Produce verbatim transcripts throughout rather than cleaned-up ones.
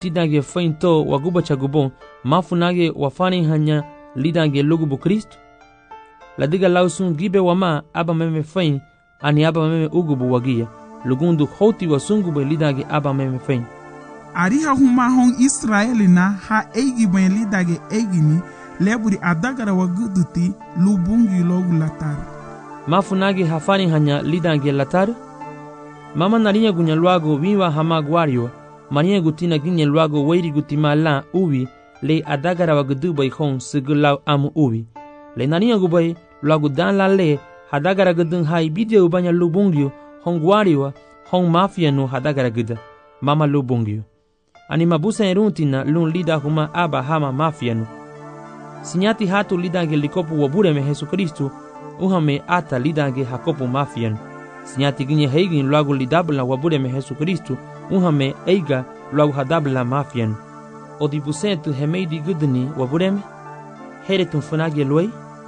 tidage fainto waguba chagubon mafunage wafani hanya lidage lugubu Kristo. Ladiga lausun gibe wama aba meme fain ani aba meme ugubu wagia lugundu hoti wasungube lidage aba meme fain. Ari ha huma hon Israeli na ha eigi ben lidage eigini leburi adagara waguduti lubungi logu latar. Mafunage hafani hanya lidage latar. Mama narinya gunya luago wiwa hama guario Maria gutina ginya luago wairi gutima la uwi le adagara wagudu bai hon segulau amu uwi le narinya gubai luago dan la le hadagara gudun hai bidia ubanya lubungio hon guario hon mafia no hadagara guda mama lubungio ani mabusa eruntina lun lida huma aba hama mafia no sinyati hatu lidange likopu wabure me Jesu Kristo uhame ata lidange hakopu mafia no sinyati ginye heigin luago lidabla wabure me Jesu Kristo uhame eiga luago hadabla mafian o dibusentu hemeidi gudni wabureme heretun funage luai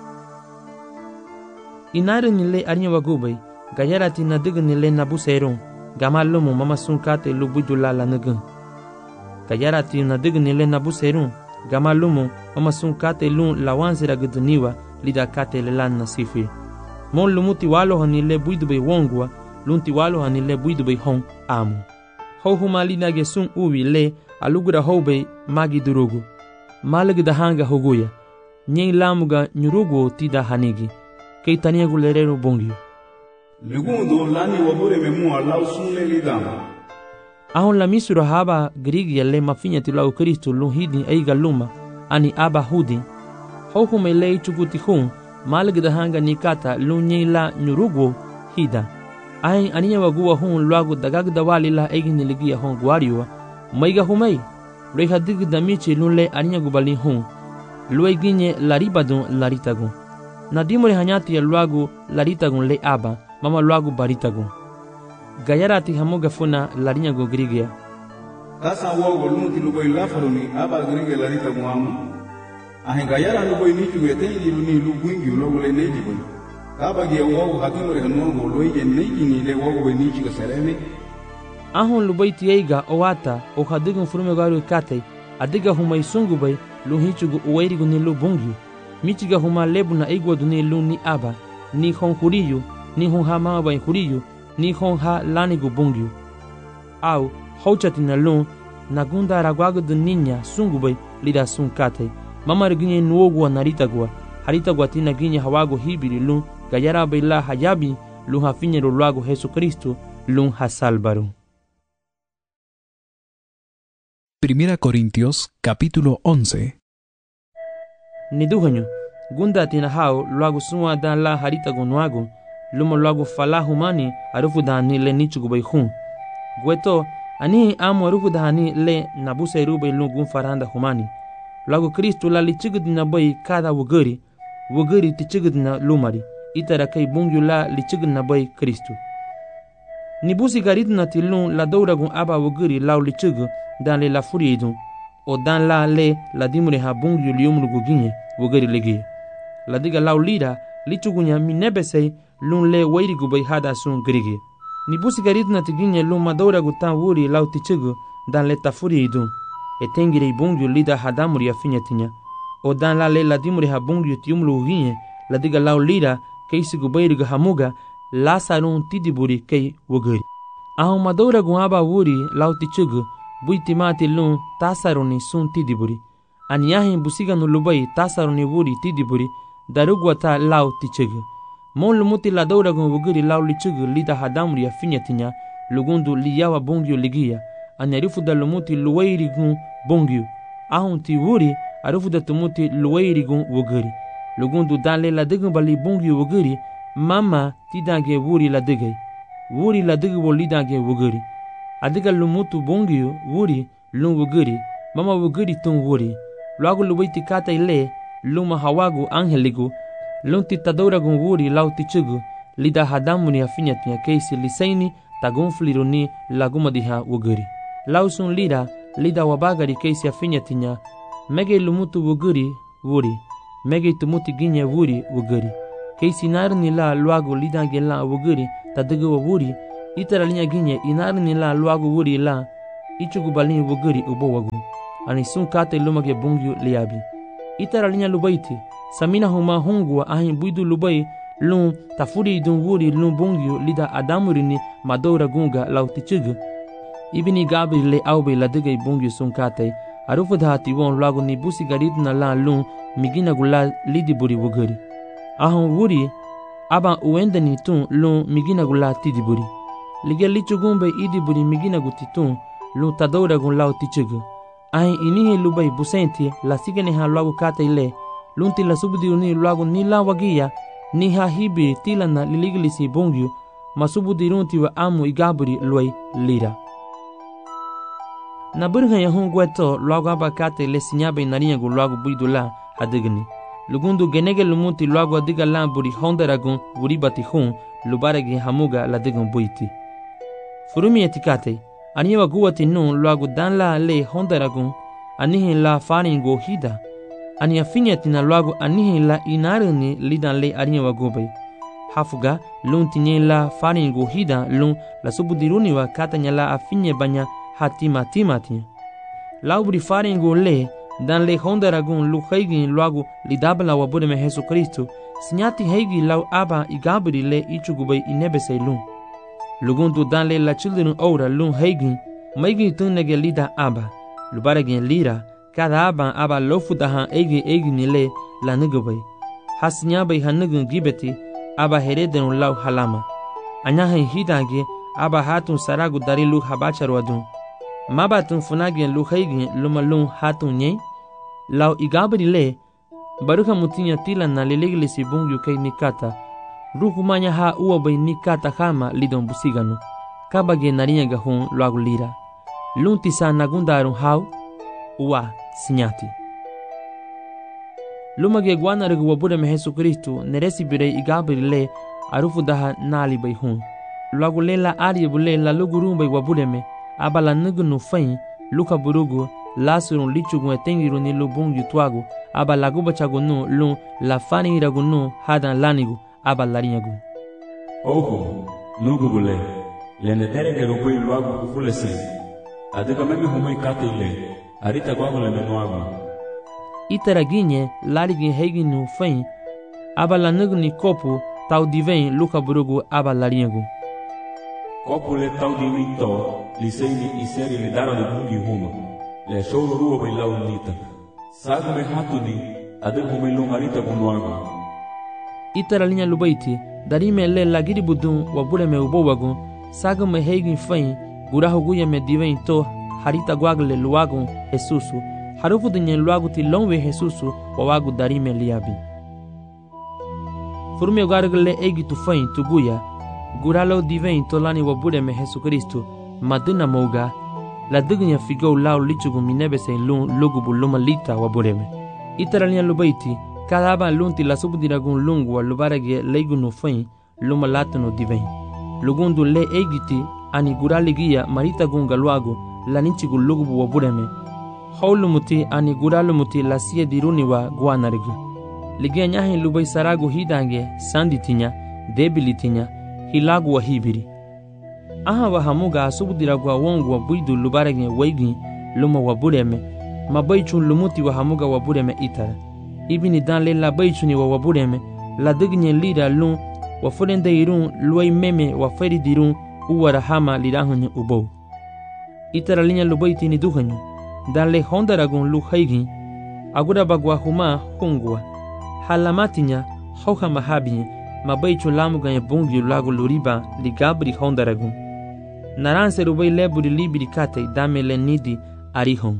inare nile arnya wagubai gayarati na digni le nabuseron gamalumu mama sunkate lubudula la nugun gayarati na digni le nabuseron gamalumu mama sunkate lun lawansira gudniwa lidakate le lan nasifi mon lumuti walo hanile buidube wongwa lunti walo hanile buidube hon amu ho huma linage sun uwi le alugura hobe magi durugu malag da hanga hoguya nyei lamuga nyurugu tida hanigi kei taniagu lerero bongio legundo lani wabure memu alau sun le lidama ahon la misura haba grigi le mafinya tilau Kristo lunhidi eiga luma ani aba hudi ho huma le chukuti hun malag da hanga nikata lunyei la nyurugu hida ai aniya waguwa hun luagu dagag dawali la egini ligia hon guariwa maiga humai reha dig damichi lunle aniya gubali hun luai ginye laribadun laritagun nadimore hanyati ya luagu laritagun le aba mama luagu baritagun gayarati hamoga funa larinya go grigia tasa wogo lunti lugoi lafaruni aba grigia laritagun amu ahe gayara lugoi nichu yetengi luni luguingi logo le nejigun kaba ge wogo hakimore hanongo loige neijini le wogo we nichi gasereme ahon lubaiti eiga owata o hadigun furume garu katei adiga huma isungu bai luhichugu uwairigu ni lubungi michiga huma lebu na eigwa duni luni aba ni hon huriyu ni hon ha mama bai huriyu ni hon ha lanigu bungiu au hauchati na lun nagunda ragwagu duninya sungu bai lida sun katei mama riginye nuogwa naritagwa haritagwa tina ginye hawago hibiri lun gayara bai la hayabi lun hafinyero luago Jesu Kristo lun hasalbaru. Primera Corintios, capítulo once. Niduhanyo, gunda tina hao luago suma dan la haritago nuago, lumo luago fala humani arufu dani le nichugu bai hun. Gweto, ani amo arufu dani le nabusa irube lungun faranda humani. Luago Kristo la lichigudina bai kada wugari, wugari tichigudina lumari, itara kai bungyu la lichigudina bai Kristo. Nibusi garidna tilun la douragun aba wugari lau lichigu dan le la furiidun o dan la le la dimure ha bungyu liumru guginye wugari legi la diga lau lida lichugunya minebese lun le wairi gubai hada sun grigi ni busi garidna tiginye lun madora gutan wuri lau tichugu dan le ta furiidun e tengire bungyu lida hadamuri afinyatinya o dan la le la dimure ha bungyu tiumru guginye la diga lau lida keisi gubai ga hamuga la sarun tidiburi kei wugari ahon madora gun aba wuri lau tichugu buiti mati lun tasaroni sun tidiburi aniyahin busiga no lubai tasaroni wuri tidiburi darugwata lau tichugu mon lumuti la daura gun wugiri lau lichugu lida hadamri afinyatinya lugundu liyawa bongyo ligia anyarifu da lumuti luwairi gun bongyo ahon ti wuri arufu da tumuti luwairi gun wugiri lugundu dale la digun bali bongyo wugiri mama tidange wuri la digay wuri la digu lidange wugiri adiga lumutu bongyo wuri lun wugiri mama wugiri tun wuri luagu lubaiti kata ile luma hawagu angeligu lun titadora gun wuri lau tichugu lida hadamuni afinyatnya keisi lisaini tagun fliruni laguma diha wugiri lau sun lida lida wabagari keisi afinyatinya mege lumutu wugiri wuri mege tumuti ginye wuri wugiri keisi narni la luagu lidange la wugiri tadigu wuri itara linya ginye inarni la luagu wuri la ichugu balini wuguri ubo wagu ani sun kate lumage bungyu liabi itara linya lubaiti samina huma hungwa ahin buidu lubai lun tafuri dun wuri lun bungyu lida adamurini madora gunga lautichugu ibini gabi le aube ladige bungyu sun kate arufu dhati won lagu ni busi garit na la lun migina gula lidi buri wuguri ahon wuri aba uendani tun lun migina gula tidi buri lige lichugumbe idi buri migina gutitun lun tadora gun lautichugu ahin inihi lubai busenti la sigene ha lagu kate ile lunti la subudiruni lagu ni la wagia ni ha hibi tilana liliglisi bungyu masubudirunti wa amu igaburi luai lira na burha ya hungweto lagu abakate le sinyabe nariya gu lagu buidula hadigni lugundu genege lumunti lagu adiga la buri hondaragun buri batihun lubaragi hamuga la digun buiti furumi etikate aniwa guwati nun lagu dan la le hondaragun anihin la faringo hida ani afinyati na lagu anihin la inaruni lidan le aniwa gubay hafuga lun tinye la faringo hida lun la subudiruni wa katanya la afinye banya hatima timati laubri faringo le dan le hondaragun lu haigin lagu lidabla wa budeme Jesu Kristo sinyati haigi lau aba igabri le ichugubay inebesay lun lugundu dan le la children ora lun haigin maigi tunnege lida aba lubaragin lira kada aba aba lofudahan egi egi nile la nugubay hasinyabay hanugun gibeti aba hereden lau halama anyahin hidange aba hatun saragu dari lu habacharwadun mabatun funagin lu haigin lumalun hatun nye lau igabri le baruka mutinya tila na liliglisi bungyu kay nikata rukumanya ha uwabay nikata hama lidon busiganu kabage narinya gahun luagu lira lunti sa nagundarun hau uwa sinyati lumage guanargu wabudeme Jesu Kristo neresi bire igabri le arufu daha nali bay hun luagu lela ari bule la lugurumbay wabudeme abala nugunu fain luka burugu lasurun lichugun etengiru ni lubung yutwagu aba laguba chagunu lun la fani iragunu hadan lanigu aba larinyagu oho nugubule lene terege rupui luagu kufulese adika memi humui kate ile arita gwagu lene nuagu itaraginye larigin heiginu fain aba lanuguni kopu tau divein luka burugu aba larinyagu kopu le tau divin to liseini iseri le dara de bungi huma le shoro ruwa bai lau nita sagu me hatuni adek humai lung arita gunuagu itara linya lubaiti darime le lagiri budun wabure me ubowagu sagu me heigin fain gurahu guya me divein to harita gwagle luagu Jesusu harufu dinye luagu ti longwe Jesusu wawagu darime liabi furme gargle egi tu fain tu guya guralo divein to lani wabure me Jesu Kristo maduna moga la dignya figo lau lichugu minebe se lun lugubu luma lita wabureme itaralia lubaiti kadaba lunti la subdiragun lungwa lubarage leigunu fain luma latano divein lugundu le egiti ani guraligia marita gunga luagu la nichigu lugubu wabureme haulumuti ani guralumuti la sie diruni wa guanarigu ligia nyahin lubai saragu hidange sanditinya debilitinya hilagu wa hibiri aha wa hamuga subdiragwa wongu wa buidu lubarage waigi luma wa bureme mabaichun lumuti wa hamuga wa bureme itara ibini dan le la baichuni wa wabureme la digne lira lun wa furende irun luai meme wa feri dirun uwara hama lirahunye ubo itara linya lubaiti ni duhanyu dan le hondaragun lu haigi agura bagwa huma hungwa halamatinya hauha mahabi mabaichun lamuga bungi lagu luriba ligabri hondaragun naranse rubai leburi libiri kate dame le nidi arihon.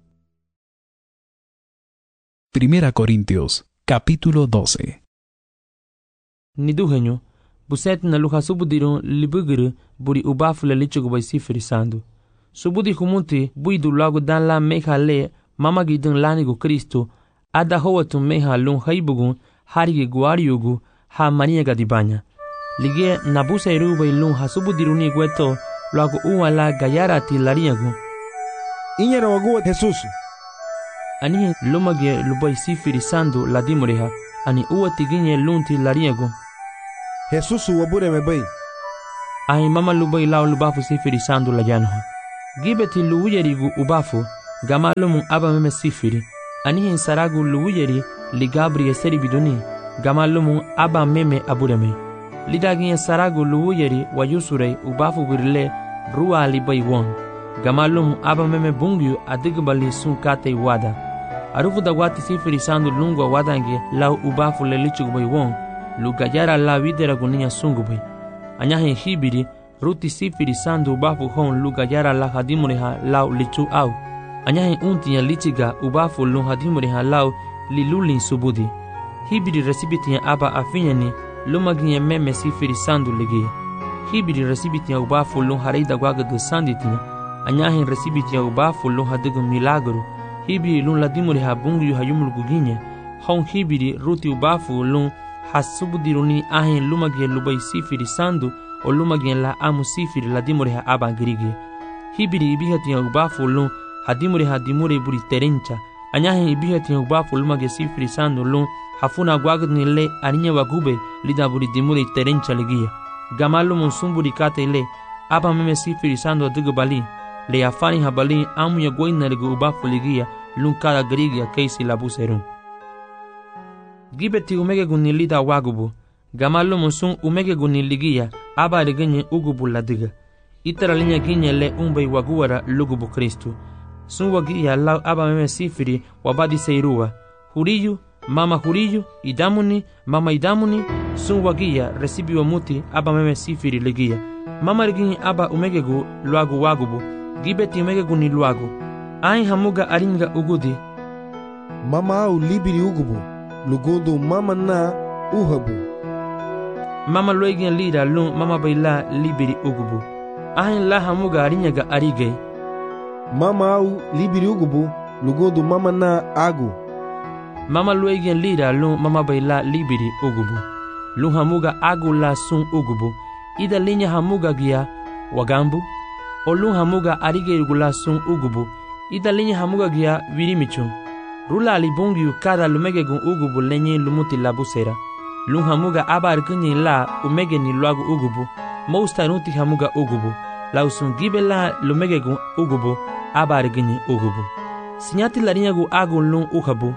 Primera Corintios, capítulo doce. Niduhenyo, buset na luha subudirun libuguru buri ubafule lichugu bai sifirisando. Subudi humunti buidu lagu dan la meha le mamagidun lanigu Kristo ada howatu meha lun haibugun harigi guariyugu ha maniega dibanya. Lige nabusa irubai lun ha subudiruni gueto lagu uwa la gayarati lariagu. Inyera waguwa Jesusu. Ani lumage lubai sifirisando la dimureha ani uwa tiginye lunti lariagu. Jesusu wabure me bai. Ai mama lubai lao lubafu sifirisando la yanho. Gibeti luwiyerigu ubafu, gamalumun aba meme sifiri, anihin saragu luwiyeri li Gabriel seri biduni, gamalumun aba meme abureme. Lidagin saragu luwiyeri wa yusurei ubafu birle ruwa li baywon, gamalumun aba meme bungyu adigbali sun kate wada. Arufu da wati sifiri sandu lungwa wadange lau ubafu le lichug baywon, lu gajara la widera gunia sungubay. Anyahin hibiri, ruti sifiri sandu ubafu hon lu gajara la hadimureha lau lichu au. Anyahin untinya lichiga ubafu lu hadimureha lau li lulin subudi. Hibiri resibitinya aba afinyani lumaginya meme sifiri sandu ligia. Hibiri resibitinya ubafu lu harida gwagadu sanditinya. Anyahin resibitinya ubafu lu hadigu milagru. Hibiri lu ladimureha bungu hayumul guginya. Hon hibiri ruti ubafu lu hasubudiruni ahin lumagia lubay sifiri sandu o lumagia la amu sifiri ladimureha aba girigi. Hibiri ibihatinya ubafu lu hadimureha dimure buri terencha. Anyahin ibihatinya ubafu lumagia sifiri sandu lu hafuna gwagni le arinya wagube lida buri dimure terencha ligia. Gamalu monsumburi kate le aba meme sifiri sandu adigu bali. Le afani habali amu ya goina ligu ubafu ligia lun kada grigia keisi labuserum. Gibeti umege guni lida wagubu. Gamalu monsun umege guni ligia aba ligenye ugubu ladiga. Itara linya ginye le umbei waguara lugubu Kristu. Sun wagia lau aba meme sifiri wabadi seirua. Huriyu, mama huriyu, idamuni, mama idamuni, sun wagia resibi wa muti aba meme sifiri ligia. Mama liginye aba umegegu luagu wagubu. Gibeti umegegu ni luagu. Ain hamuga aringa ugudi. Mama au libiri ugubu. Lugundu mama na uhabu. Mama loigin lira lun mama baila libiri ugubu. Ahin la hamuga arinyaga arige. Mama au libiri ugubu. Lugundu mama na agu. Mama loigin lira lun mama baila libiri ugubu. Lun hamuga agu la sun ugubu. Ida linya hamuga gia wagambu. O lun hamuga arige igula sun ugubu. Ida linya hamuga gia virimichun. Rula alibungiu kada lumegegun ugubu lenye lumuti labusera. Lun hamuga aba argunyi la umege ni luagu ugubu. Mousta nuti hamuga ugubu. La usungibe la lumegegun ugubu aba argunyi ugubu. Sinyati larinyagu agu lun uhabu.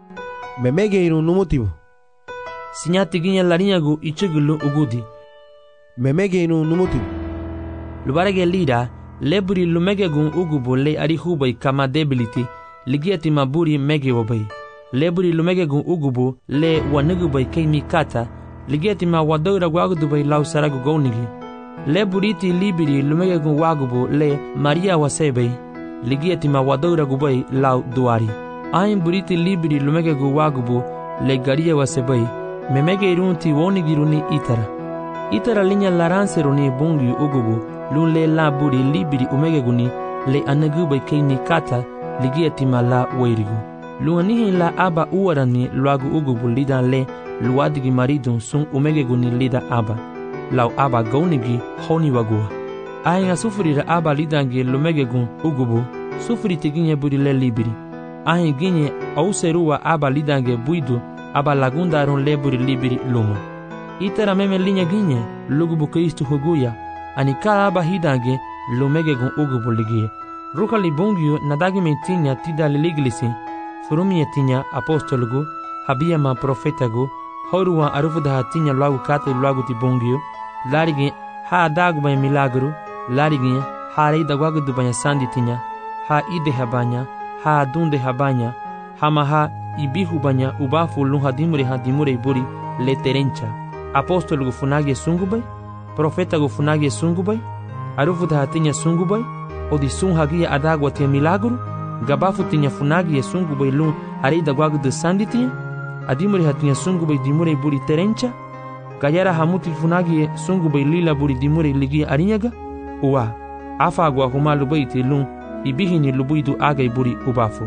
Memege irun numutibu. Sinyati ginya larinyagu ichugu lun ugudi. Memege irun numutibu. Lubarege lida leburi lumegegun ugubu le arihubai kama debility. Ligiati maburi mege wabay. Leburi lumegegun ugubu le wanugubay keimi kata. Ligiati ma wadora wagudubay lau saragu gownigi. Leburiti libiri lumegegun wagubu le Maria wasebay. Ligiati ma wadora gubay lau duari. Ain buriti libiri lumegegun wagubu le garia wasebay. Memege irunti wonigiruni itara. Itara linya laranseruni bungi ugubu. Lun le la buri libiri umegeguni le anagubay keimi kata. Ligiati mala weirigu. Luanihi la aba uarani luagu ugubu lida le luadigi maridun sun umegeguni lida aba. Lau aba gaunigi honi wagua. Ahinga sufurira aba lidangi lumegegun ugubu. Sufuri tiginye buri le libiri. Ahin ginye auserua aba lidange buidu aba lagundarun le buri libiri luma. Itera meme linye ginye lugubu Kristu huguya. Anikala aba hidange lumegegun ugubu ligie. Ruka libungiu nadagi metinya tida liliglisi. Furumi etinya apostolugu, habia ma profetagu, horuwa arufuda hatinya luagu kate luagu tibungiu, larigi ha adagu banya milagru, larigi ha reida wagudu banya sandi tinya, ha ide habanya, ha adunde habanya, hama ha ibihu banya ubafu lunha dimure ha dimure buri le terencha. Apostolugu funagi sungubay, profetagu funagi sungubay, arufuda hatinya sungubay, odi sun hagia adagwa tia milagru, gabafu tinya funagi sungu bay lun harida gwagu de sandi tinya, adimuri hatinya sungu bay dimure buri terencha, gayara hamuti funagi sungu bay lila buri dimure ligi arinyaga, uwa, afa agwa humalu bay ti lun, ibihini lubuidu agay buri ubafu.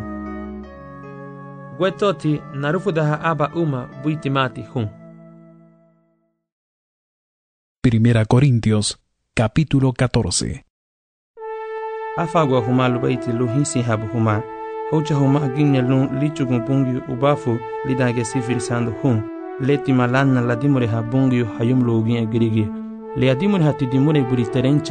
Gwetoti narufu daha aba uma buiti mati hun. Primera Corintios, capítulo catorce. Afagwa huma lubaiti luhisi habu huma. Hocha huma ginya lun lichugun bungi ubafu lidage sifiri sandu hun. Leti malana la dimure ha bungi hayum luginya girigi. Le adimure hati dimure buri terencha.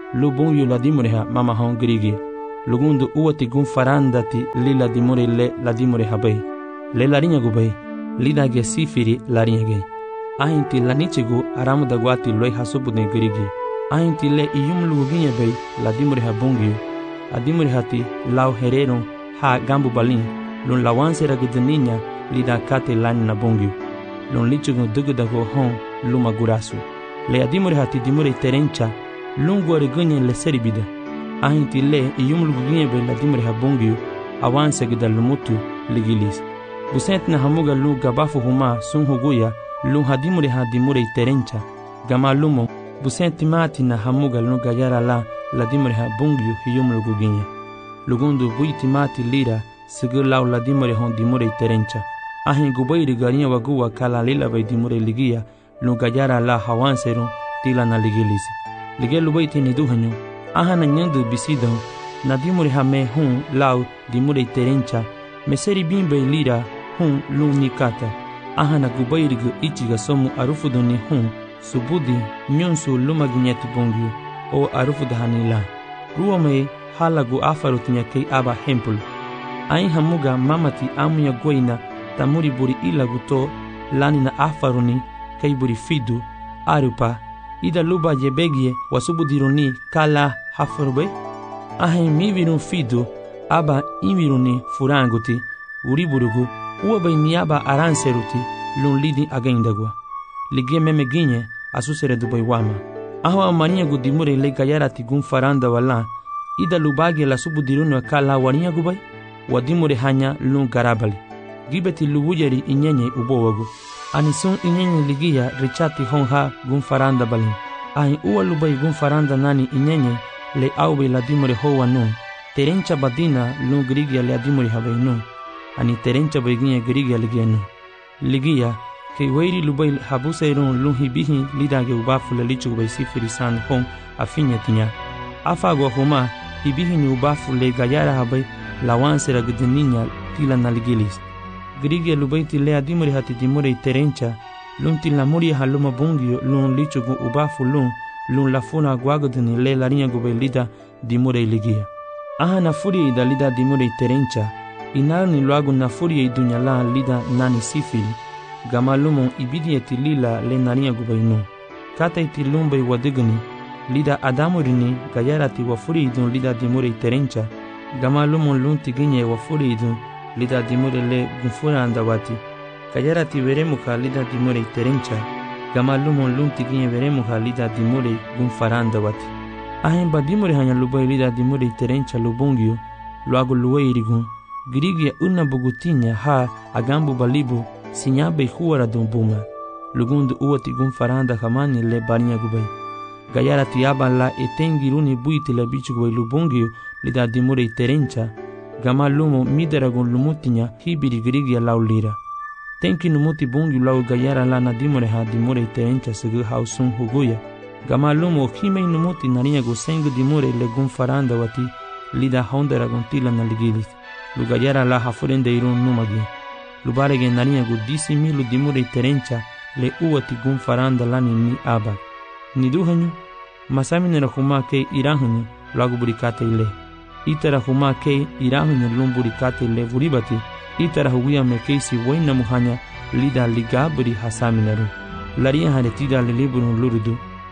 lu bungyu la dimureha mama hon grigi lugundu uwati gun farandati lila dimure le la dimure habay le larinya gubay lida ge sifiri larinya ge ahinti lanichigu aramu dagwati loy hasubune grigi ahinti le iyum luguginya bay la dimure habungyu adimure hati law herero ha gambu balin lun lawanse ragudninya lida kate lan na bungyu lun lichigu dugudago hon luma gurasu le adimure hati dimure terencha lungu regunye le seribida ahinti le iyum luguginya bay la dimure habungyu awanse gida lumutu ligilis busent na hamuga lu gabafu huma sun huguya lu hadimure hadimure terencha gama lumo busent mati na hamuga lu gayara la la dimure habungyu iyum luguginya lugundu buiti mati lira sigur law la dimure hon dimure terencha ahin gubayri garinya waguwa kala lila bay dimure ligia lu gayara la hawanseru tila na ligilisi ligelu bayti ni duhanyo ahana nyandu bisido na dimure hame hun law dimure terencha meseri bimbe lira hun lu nikata ahana gubayrigu ichiga somu arufudu ni hun subudi nyonsu lumaginyati bongyu o arufudu hanila ruwame halagu afarutinya kei aba hempul ain hamuga mamati amuya goina tamuri buri ilagu to lani na afaruni kei buri fidu arupa ida luba jebegie wasubudiruni kala hafarube ahin mivirun fidu aba inviruni furanguti uriburugu uwabai niaba aranseruti lun lidi againdagwa ligie meme ginye asusere dubai wama ahwa amania gudimure le gayarati gun faranda wala ida lubage la subudirunu kala warinya gubai wadimure hanya lun garabali gibeti lubujeri inyenye ubowagu anisun inyenye ligia richati honha gun faranda balin ahin uwa lubai gun faranda nani inyenye le aube la dimure hoa nun terencha badina lun grigia le adimure habai nun ani terencha beginya grigia ligia nun ligia ke wairi lubai habuseirun lun hibihi lidage ubafu le lichu bai sifiri san hon afinya tinya afagwa homa hibihi ni ubafu le gayara habai lawanse ragdininya tila na ligilis grigia lubai tile adimure hati dimure terencha lun tila muri haluma bungio lun lichu ubafu lun lun lafuna guagodini le larinya gubai lida dimure ligia aha na furi ida lida dimure terencha inarni luagu na furi idunya la lida nani sifili gama lumo ibidi etilila le narinya gubai nu kata itilumbai wadigani lida adamurini gayarati wafuri idun lida dimure terencha gama lumo lun tiginye wafuri idun lida dimure le gunfura andawati gayarati veremuka lida dimure terencha gama lumo lun tiginye veremuka lida dimure gunfaranda wati ahin ba dimure hanya lubai lida dimure terencha lubungio luagu luweirigun girigia una bugutinya ha agambu balibu sinyabe huara dumbuma lugundu uwati gunfaranda kamani le barinya gubai gayara tiaba la etengiruni buiti le bichu gubai lubungio lida dimure terencha gama lumo midaragun lumutinya hibiri girigia laulira tenki numuti bungi lau gayara la na dimure ha dimure terencha segu hausun huguya gama lumo himei numuti narinya go sengu dimure le gunfaranda wati lida hondera gontila na ligilis lugayara la hafurende irun numagi lubarege narinya go disi milu dimure terencha le uwati gunfaranda lani ni aba niduhanyu masamine rahuma ke irahanyu lagu burikate ile itara huma ke irahanyu lumburikate ile vuribati itara huguya mekeisi waina muhanya lida ligabri hasaminaru laria haretida liliburu lurudu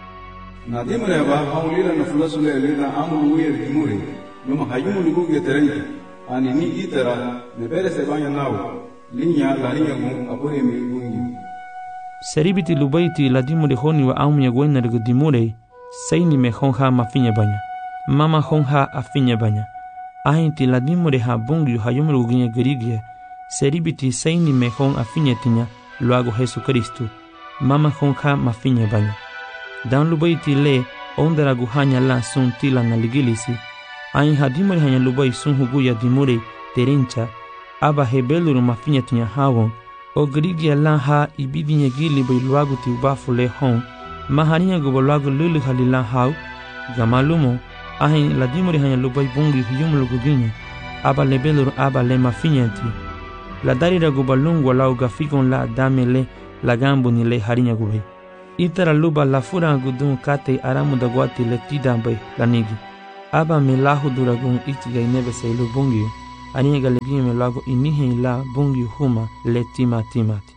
na dimure ba haulila na fulasule lida amulu uye dimure numa hayumu liguge terencha ani ni itara mebere sebanya nao linya laria gun apure mi gungi seribiti lubaiti la dimure honi wa aumya gwena regu dimure seini me honha mafinya banya mama honha afinya banya ahinti la dimure ha bungi hayumu lugunya gerigia seribiti seini me hon afinya tinya luago Jesu Kristu mama honha mafinya banya dan lubaiti le ondera guhanya la sun tila na ligilisi ain hadimure hanya lubai sun huguya dimure terencha aba hebeluru mafinya tinya hawon o grigia la ha ibidinya gili bai luagu ti ubafu le hon maharinya go luagu lulu halila haw gamalumo ahin la dimure hanya lubai bungi hiyum luguginya aba lebeluru aba le mafinya ti la darira go balungu la ugafikon la damele la gambu ni le harinya gubai Itara luba la fura gudun kate aramu da guati le tida bay lanigi. Aba me lahu duragun itiga inebe se ilu bungiu. Aniga legi me lago inihe la bungiu huma le tima timati.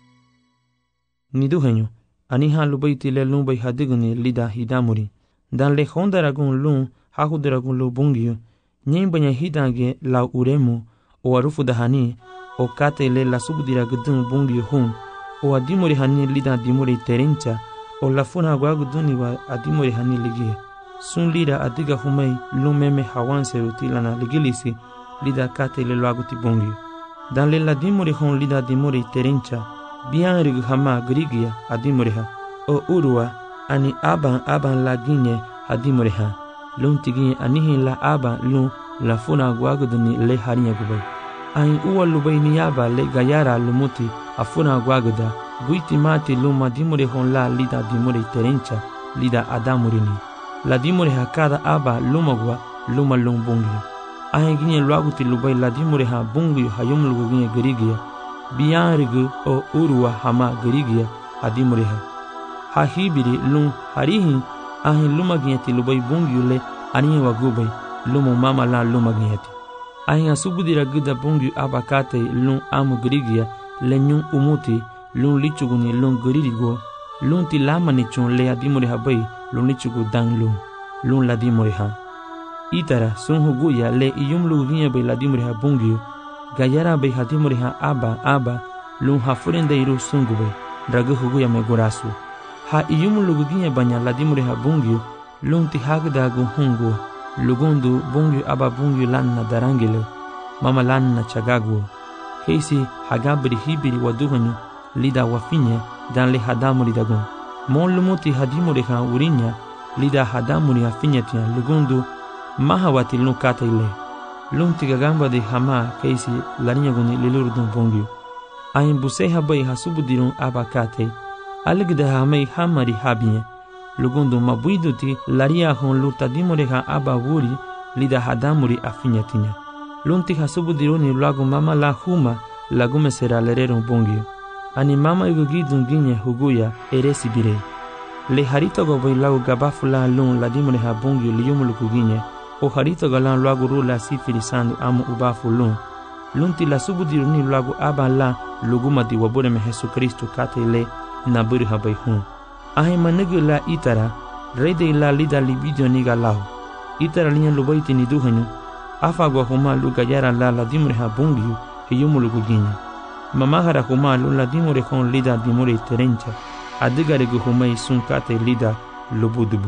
Niduhenyo. Aniha lubaiti le lumbay hadiguni lida hidamuri. Dan le hondaragun lun hahudaragun lu bungiu. Nyembanya hidange la uremu o arufu dahani o kate le la subdira gudun bungiu hum. O adimuri hani lida dimuri terencha o la funa guaguduni wa adimuri hani ligie. Sun lida adiga humei lumeme hawanse rutilana ligilisi lida kate le laguti bungiu. Dan le la dimuri hon lida dimuri terencha. Bian rigu hama grigia adimuriha. O urua ani aban aban la ginye adimuriha. Lun tigi anihi la aba lun la funa guaguduni le harinya gubay. Ain uwa lubay niyaba le gayara lumuti afuna guaguda. Guiti mati luma dimuri hon la lida dimuri terencha lida adamurini. La dimuri hakada aba lumagwa luma lun bungi. Ain ginye luaguti lubay la dimuri ha bungi hayum lugu ginye garigia. Bian rigu o urua hama garigia adimuriha. Ha hibiri lun harihi ahin luma ginyati lubay bungi le aniye wagubay lumu mama la luma ginyati. Ahin asubudira gida bungi abakate lun amu garigia le nyun umuti lun lichuguni lun garirigo lun ti lama ni chun le adimuriha bay lun lichugu dang lun lun la dimuriha. Itara sun huguya le iyum lugu ginya bay la dimuriha bungi gayara bay hadimuriha aba aba lun hafurende iru sungu bay dragu huguya me gorasu. Ha iyum lugu ginya banya la dimuriha bungi lun ti hagdagu hungu lugundu bungi aba bungi lanna darangile mama lanna chagagu. Heisi hagabri hibiri waduhanyu lida wafinya dan le hadamuri dagun. Mon lumuti hadimuriha urinya lida hadamuri afinyatia lugundu mahawati lun kata ile. Lun tigagamba de hama keisi larinya guni lilurdun bungiu. Ain buseha bay hasubudirun abakate. Aligda hamei hamari habinye. Lugundu mabuiduti laria hon lurta dimureha aba wuri lida hadamuri afinyatinya. Lunti hasubudiruni lagu mama la huma lagume sera lererun bungiu. Ani mama igugidun ginye huguya eresi bire. Le harito goboy lagu gabafula lun la dimureha bungiu liyumuluku ginye. O harito galan lagu rula sifirisandu amu ubafu lun. Lunti la subudiruni lagu aba la luguma di wabure me Jesu Kristo kate le naburi habai hun. Ahe manegu la itara rede la lida libidio niga lau. Itara linya lubaiti ni duhanyu. Afa gwa huma luga yara la la dimure ha bungiu hiyumulugu ginye. Mamahara huma lu la dimure hon lida dimure terencha. Adigare gu huma isun kate lida lubudubu.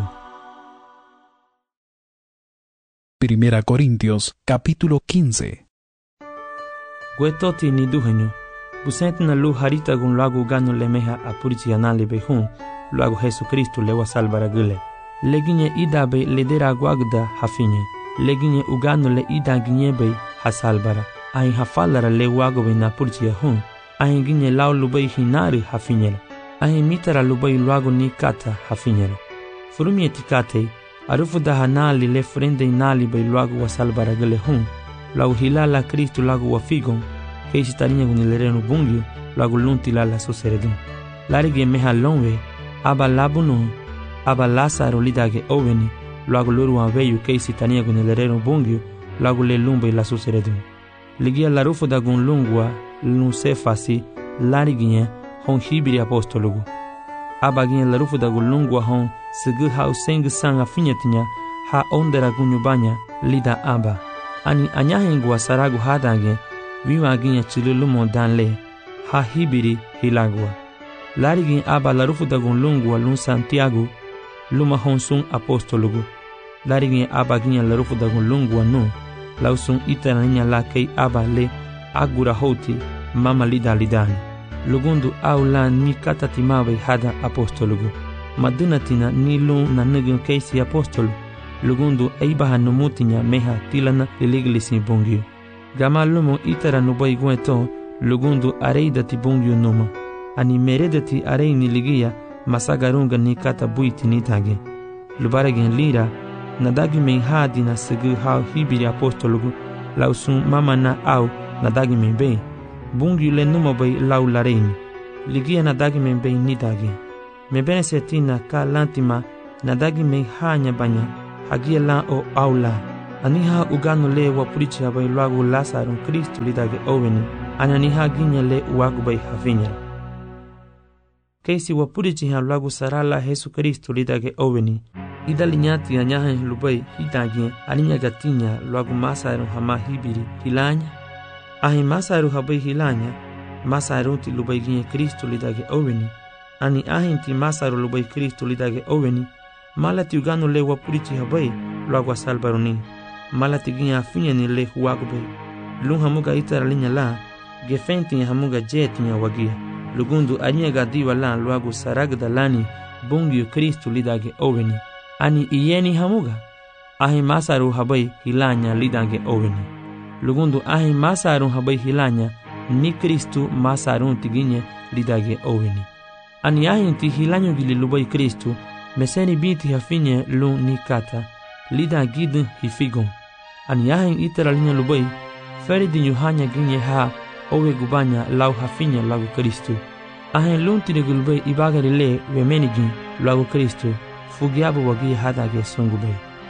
Primera Corintios, capítulo quince. Guetoti ni duhenyo. Busent na lu harita gun lagu ganu lemeha apurici anale behun. Luago Jesucristo lewa salvara gule. Leginye ida be ledera guagda hafinye. Leginye uganu le ida ginye be hasalbara. Ahin hafalara le wago be na purici hun. Ahin ginye lau lubei hinari hafinyela. Ahin mitara lubei luago ni kata hafinyela. Furumi etikate. Arufu da hanali le frende inali be luago wa salvara gule hun. Lau hilala Cristo lagu wafigon. Keisi tarinya gunilerenu bungiu lagu lunti lala suseredun. Larige meha lonwe. Aba labunu, aba Lazaro lidage oveni, lagu luru aveyu keisi tarinya gunilerenu bungiu lagu le lumbe la suseredun. Ligia larufu da gun lungwa lun sefasi lariginye hon hibiri apostolugu. Aba ginye larufu da gun lungwa hon segu hau sengu sanga finyatinya ha ondera gunyubanya lida aba. Ani anyahengwa saragu hadange viwa ginye chilulumo danle ha hibiri hilagwa. Larigin aba larufu dagun lungwa lun Santiago luma honsun apostolugu. Larigin aba ginye larufu dagun lungwa nu lausun itananya la kei aba le agura hoti mama lida lidani. Lugundu au la ni katatimawe hada apostolugu. Madinatina ni lun na nugun keisi apostolu. Lugundu eibaha numutinya meha tilana liligilisi bungiu. Gama lumo itara nubai gueto lugundu areidati bungiu numa. Ani meredati areini ligia masagarunga ni kata buiti ni tage. Lubaregen lira nadagi men hadi na segu hau hibiri apostolugu lausun mama na au nadagi men be. Bungiu le numa bai lau lareini. Ligia nadagi men be ni tage. me bene setina ka lantima nadagi me hanya banya hagia la o aula aniha ugano le wapurichi habai luagu Lazaro Kristo lidage oweni ananiha ginya le uagu bai havinya keisi wapurichi ha luagu sarala Yesu Kristo lidage oweni idali nyati anyaha lubai hidagi aninya gatinya luagu Masaru hama hibiri hilanya ahi Masaru habai hilanya Masaru ti lubai ginya Kristo lidage oweni ani ahi ti Masaru lubai Kristo lidage oweni malati ugano le wapurichi habai luagu salbaroni malati ginya afinya ni le huagu bai lung hamuga itara linya la gefenti hamuga jetinya wagia lugundu anya gadiwa la luagu saragda lani bungi Kristo lidage oweni ani iyeni hamuga ahi Masaru habai hilanya lidage oweni lugundu ahi Masaru habai hilanya ni Kristo Masaru tiginye lidage oweni ani ahi ti hilanyo gili lubai Kristo meseni binti hafinye lung ni kata lida gidin hifigon ani ahi itara linya lubai feri di yuhanya ginye ha owe gubanya lau hafinya lagu Kristo ahi lung tine gulbai ibagari le wemenigin lagu Kristo fugiabu wagi hadage sungubai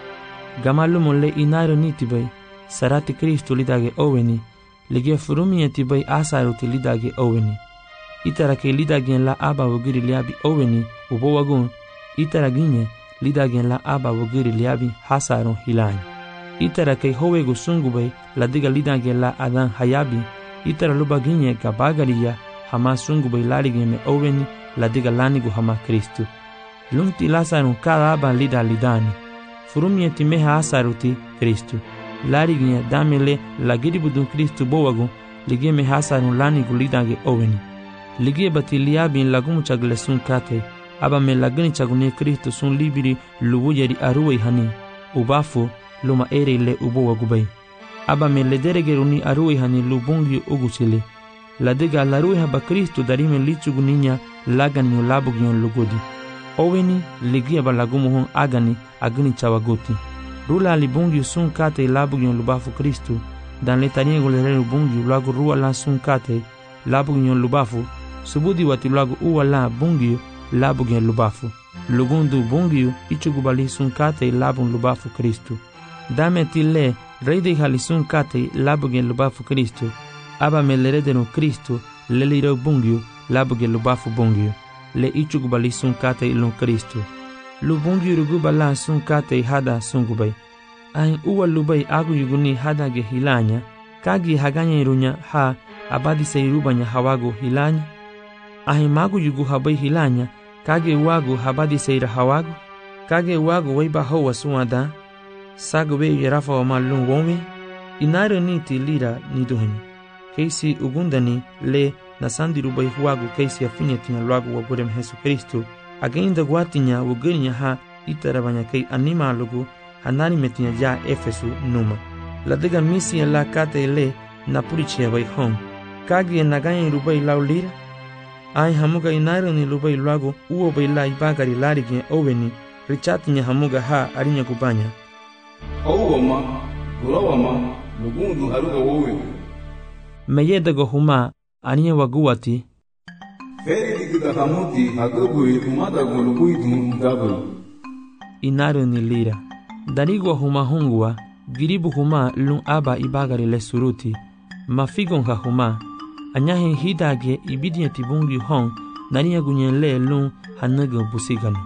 gamalumo le inairo nitibai sarati Kristo lidage oweni lige furumia tibai asaru ti lidage oweni itara ke lidage la aba wagiri liabi oweni ubo wagun itara ginye lidage la aba wagiri liabi hasaru hilany itara ke howego sungubai ladiga lidage la adan hayabi itara luba ginye gabagariya hama sungubai lalige me oweni ladiga lanigu hama Kristo lunti Lazaro kada aba lida lidani furumia ti meha asaru ti Kristo lariginya damele lagiri budun Kristo bowagu lige me hasaru lanigu lidage oweni lige bati liabi lagumu chagle sun kate aba me lagini chagune Kristo sun libiri lubu yeri aruwe hani ubafu luma ere le ubo wagubai aba me lederegeruni aruwe hani lubungi uguchile ladega laruwe haba Kristo darime lichuguninya lagani ulabugyon lugodi oweni ligia balagumu hon agani agini chawagoti rula libungi sun kate labugyon lubafu Kristo dan letanie golere lubungi lagu rua la sun kate labugyon lubafu subudi wati lagu uwa la bungi labugyon lubafu lugundu bungi ichugubali sun kate labun lubafu Kristo dame tille reide hali sun kate labugyon lubafu Kristo aba melerederu Kristo leliro bungi labugyon lubafu bungi le ichugubali sun kate ilon Kristo lubungi rugubala sun kate hada sungubai ahin uwa lubai agu yuguni hada ge hilanya kagi haganya irunya ha abadi seirubanya hawago hilanya ahin magu yugu habai hilanya kage wagu habadi seira hawago kage wagu waiba hawa suada sagu be yarafa wa malun wonwe inaro niti lira niduhuni keisi ugundani le nasandi rubai huagu keisi afinya tinya luagu waburem Yesu Kristo agenda guatinya wugirinya ha itarabanya kei anima lugu hanani metinya ja Efesu numa ladega misi la kate le napurichi bai hon kagi naganya rubai laulira ai hamuga inairo ni lubai luagu uo bai la ibagari larigi oweni richatinya hamuga ha arinya kubanya Ouwama, gulawama, lugundu haruga wowe. Meyedego huma aniye waguwati. Feri digida hamuti agabui umada guluguidu gabu. Inaru ni lira. Darigwa huma hungwa, giribu huma lun aba ibagari le suruti. Mafigon ha huma. Anyahe hidage ibidia tibungi hong naniya gunyele lun hanaga busigano.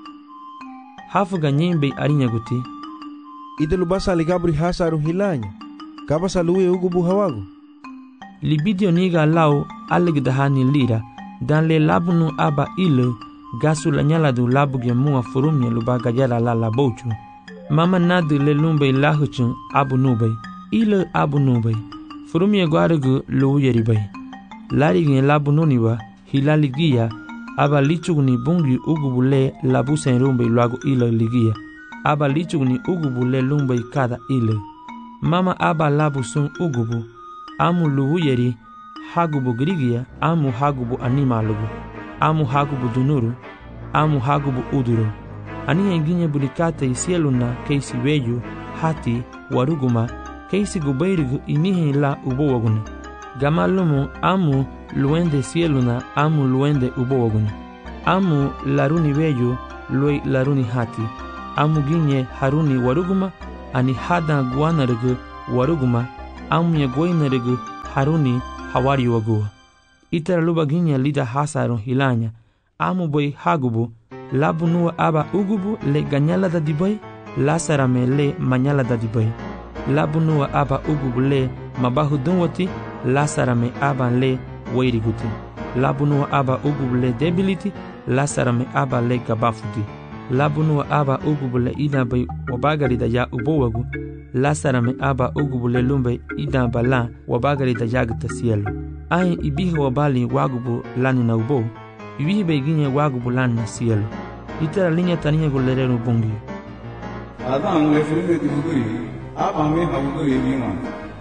Hafuga nyembe arinya guti. Idelu basa ligabri hasaru hilanya kabasa luwe ugubu hawagu libidio niga lau alegdahani lira dan le labunu aba ilu gasu la nyala du labu ge mua furumye lubaga yala la labochu mama nadu le lumbe lahuchun abu nubay ilu abu nubay furumye gwarugu lu yeribay lari ge labu nuniwa hilaligia aba lichugni bungi ugubu le labu senrumbe luagu ilu ligia aba lichugni ugubu le lumbai kada ile mama aba labu sun ugubu amu luwu yeri hagubu grigia amu hagubu animalugu amu hagubu dunuru amu hagubu uduru ani enginye bulikate isieluna keisi weju hati waruguma keisi gubairigu inihe la ubowaguna gamalumu amu luende sieluna amu luende ubowaguna amu laruni bello loi laruni hati, amu ginye haruni waruguma ani hada guanargu waruguma amu ya goinargu haruni hawari wagua. Itara luba ginye lida hasaro hilanya, amu boy hagubu labu nuwa aba ugubu le ganyala da diboy, lasarame le manyala da diboy. Labu nuwa aba ugubu le mabahu dunwati, lasarame aba le wairiguti. Labu nuwa aba ugubu le debility, lasarame aba le gabafuti. Labu nuwa aba ugubu le ida bay wabagari da ya ubowagu, lasarame aba ugubu le lumbe ida bala wabagari da yagta cielo. Ai ibihi wabali wagubu lani na ubo, ibihi beginye wagubu lani na cielo. Itara linya taniya gulerero bungi. Adan le frume di buguri, aba me habuguri bima.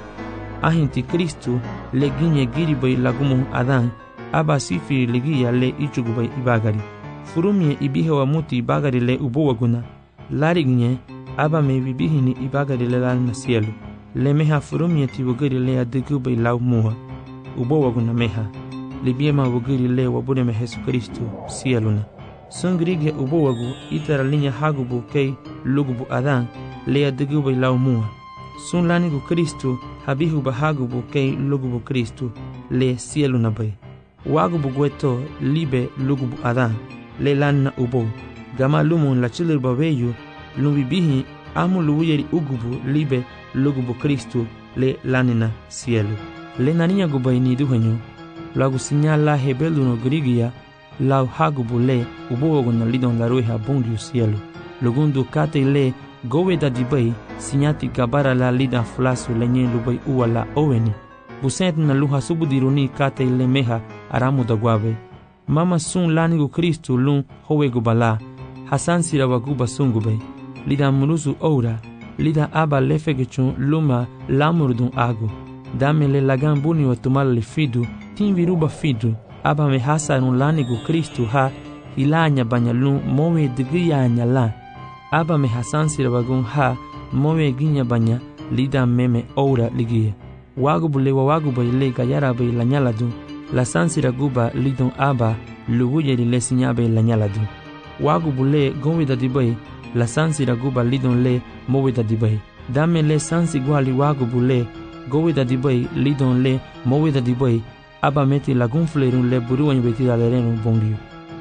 Ahinti Kristu le ginye giri bay lagumu Adan, aba sifiri legiya le ichugu bay ibagari. Furumye ibihi wa muti ibagari le ubo waguna. Lari ginye aba me bibihi ni ibagari le lani na cielo. Le meha furumye ti wugiri le adigu bay lau muha. Ubo waguna meha. Libiema wugiri le wabure me Jesu Kristu cielo na. Sungrige ubo wagu itara linya hagubu kei lugubu Adan le adigu bay lau muha. Sun lanigu Kristu habihu bahagubu kei lugubu Kristu le cielo na bay. Wagubu gueto libe lugubu Adan le lan na ubo. Gama lumun la chilir babeyu lumbibihi amu luuyeri ugubu libe lugubu Kristu le lanina cielo. Le naninya gubay ni duhenyo. Lagu sinyala hebelu no grigia lau hagubu le ubo wagu na lidon la rueha bungiu cielo. Lugundu kate le gowe da dibay sinyati gabara la lida flasu lenye lubay uwa la oweni. Busent na luha subudiruni kate le meha aramu da guabe. Mama sun lanigu Kristu lun howe gubala. Hasan sira waguba sungube. Lida muruzu oura. Lida aba lefegechun luma lamurdun agu. Dame le lagan buni wa tumal le fidu. Tin viruba fidu. Aba me hasarun lanigu Kristu ha. Hilanya banya lun mowe digiya anya la. Aba me hasan sira wagun ha. Mowe ginya banya lida meme oura ligia. Wagubu le wa waguba ile gayara bay la nyaladu. La sansira guba lidon aba luwuyeri le sinyabe la nyaladu. Wagubu le gowe da dibay la sansira guba lidon le mowe da dibay. Dame le sansi gwali wagubu le gowe da dibay lidon le mowe da dibay. Aba meti la gunflerun le buruan beti da lerenu bongiu.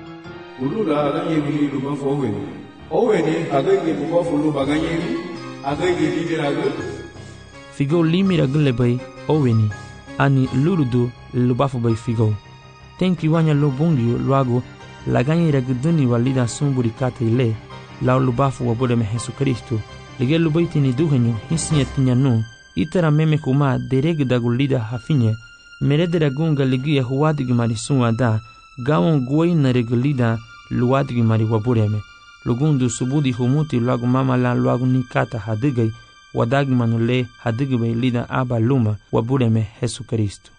Ulula aganye ni luba fowe. Owe ni aganye buba fulu baganye ni aganye ni diragu. Figo limira gule bay oweni ani lurudu lubafu bay figo. Tenki wanya lo bongiu luago la ganye raguduni walida sumburi kate ile lao lubafu wabode me Jesu Kristu. Lige lubaiti ni duhenyo hisinye tinyanu itara meme kuma dereg dagulida hafinye merede ragunga ligia huwadigi marisun ada gawon guay na regulida luwadigi mari wabureme. Lugundu subudi humuti luago mama la luago nikata hadigay wadagi manule hadigbe lida aba luma wabureme Jesu Kristu.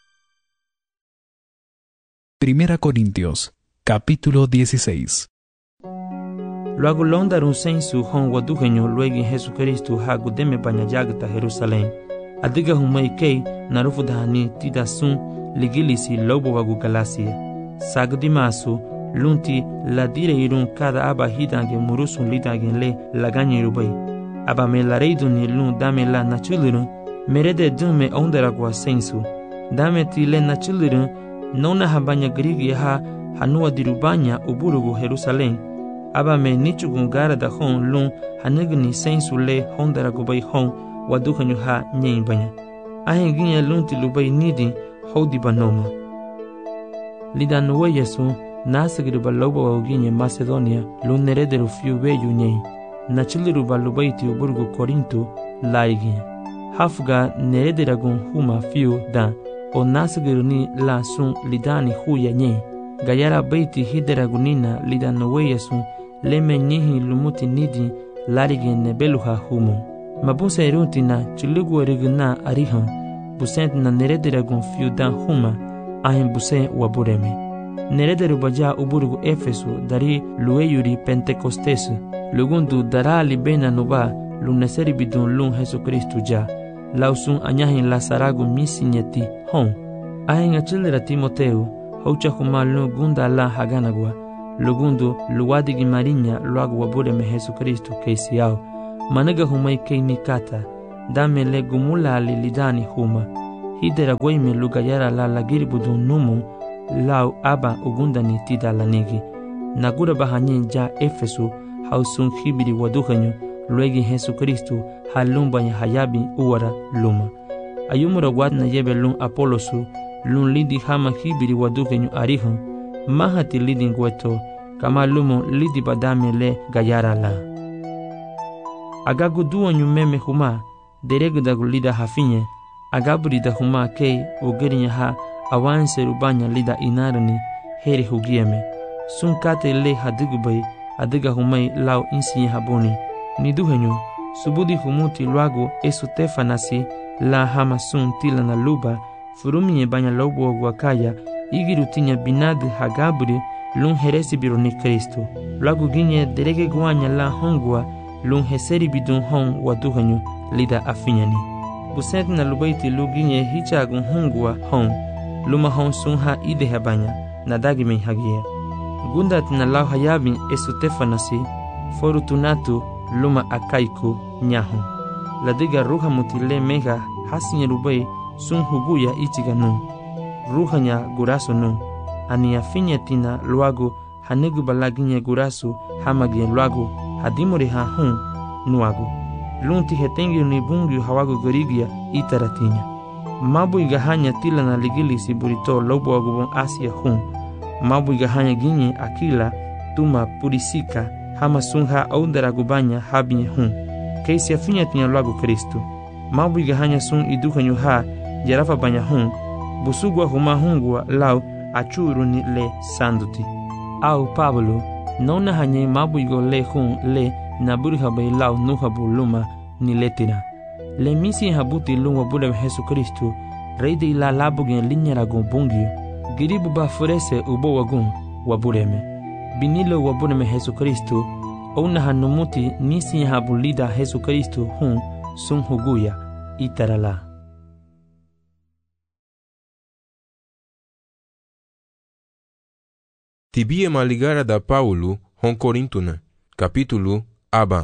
Primera Corintios, capítulo dieciséis. Luego londarun sensu hon waduhenyo luegi Jesu Kristu hagu deme banyajagta Jerusalem. Adiga humay kei narufu dahani tida sun ligilisi lobo wagu Galacia. Sagdi masu lunti ladire irun kada aba hidange murusun lidange le laganye rubay. Aba me la reiduni lun dame la nachulirun merede dume ondaragwa sensu. Dame ti le nachulirun nona habanya grigi ha hanua dirubanya uburugu Jerusalem. Aba me nichugun gara da hon lun hanigni sensu le hondaragu bay hon wadukanyu ha nyen banya. Ahen ginya lunti lubay nidi hodi banoma. Lida nuwe yesu nasagiri baloba wa uginye Macedonia lun nerederu fiu beyu nyen. Nachiliru balubaiti uburgu Korinto laiginya. Hafga nerederagun huma fiu da o nasigiru ni la sun lidani huya nyen. Gayara baiti hideragunina lida nuwe yesu leme nyihi lumuti nidi larigin nebeluha humo. Mabusa erunti na chulugu eriguna arihan busent na nerederagun fiu da huma ahin buse wabureme. Nerederu baja uburgu Efesu dari lueyuri Pentecostesu. Lugundu darali bena nuba luneseri bidun lun Jesu Kristu ja. Lausun anyahin la saragu misinyeti hon. Ahin achilera Timoteu haucha huma lun gunda la haganagwa. lugundu luwadigi marinya luagu wabureme Jesu Kristo keisiao managa humai kei nikata dame le gumula lidani huma hidera goime lugayara la lagiri budu numu lau aba ugundani tida lanigi nagura bahanye ja Efesu hausun hibiri waduhanyo luegi Jesu Kristo halumbanya hayabi uwara luma ayumura wadna yebe lun Apolosu lun lidi hama hibiri waduhanyo arihu mahati lidi ngweto kama lumu lidi badame le gayara la agagu duanyu meme huma deregudagu lida hafinye agaburida huma kei ugerinya ha awanse rubanya lida inarani heri hugieme sun kate le hadigubai adiga humai lau insiye habuni niduhenyu subudi humuti luago esu tefanasi la hama sun tila na luba furuminye banya lobo guakaya igirutinya binadi hagaburi lun heresi bironi Kristo luago ginye derege guanya la hongwa lun heseri bidun hong waduhenyu lida afinyani busent na lubaiti luginye hichagun hongwa hong luma hong sun ha ide habanya nadagi men hagia gundat na lau hayabin esu tefanasi forutunatu luma akaiku nyahu ladiga ruha mutile mega hasinya rubai sun huguya ichiganu ruhanya guraso nu ania finya tina luago hanegu balaginya gurasu hamagi luago hadimori ha hun nuago lunti hetengi ni bungi hawago gorigia itaratinya mabu igahanya tila na ligilisi burito lobo agubon asia hun mabu igahanya ginye akila tuma purisika hama sunha aundara gubanya habinye hun keisi afinya tinya luago Kristo mabu igahanya sun idukanyu ha jarafa banya hun busugwa huma hungwa lau achuru ni le sanduti au Pablo nona hanye mabu igo le hun le naburi habai lau nuhabu luma ni letira le misi habuti lungwa bude Jesu Kristo reide ila labu gen linyara gombungi giribu ba furese ubo wagun wabureme binilo wabureme Jesu Kristo ona hanumuti nisi habulida Jesu Kristo hun sun huguya itarala Tibie maligara da Paulo hon Corintuna capítulo aba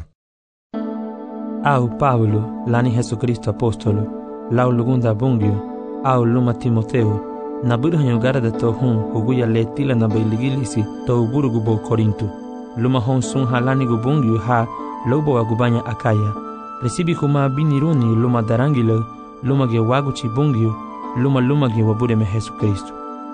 au Paulo lani Jesu Kristo apostolo lau lugunda bungio au luma Timoteo naburu hanyogara da to hun huguya letila na bailigilisi to uburu gubo Korinto luma hon sun halani gubungio ha lobo agubanya akaya resibi kuma biniruni luma darangilo luma ge waguchi bungio luma luma ge wabure me Jesu Kristo